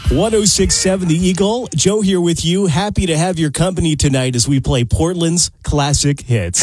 106.7 The Eagle. Joe here with you. Happy to have your company tonight as we play Portland's classic hits.